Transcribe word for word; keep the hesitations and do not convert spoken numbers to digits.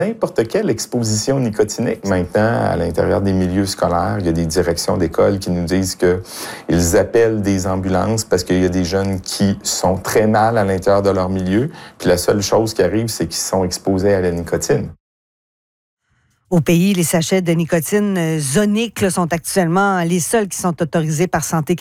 N'importe quelle exposition nicotinique. Maintenant, à l'intérieur des milieux scolaires, il y a des directions d'école qui nous disent qu'ils appellent des ambulances parce qu'il y a des jeunes qui sont très mal à l'intérieur de leur milieu. Puis la seule chose qui arrive, c'est qu'ils sont exposés à la nicotine. Au pays, les sachets de nicotine Zonic là, sont actuellement les seuls qui sont autorisés par Santé